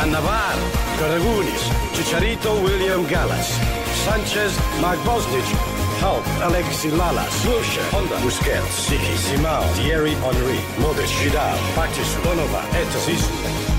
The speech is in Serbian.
Cannavaro, Karagunis, Chicharito, William Gallas, Sanchez, Mark Bosnich, Hulk, Alexis Lalas, Wilshere, Honda, Busquets, Siki, Simao, Thierry Henry, Modric, Vidal, Patrice, Donovan, Eto'o, Zizou.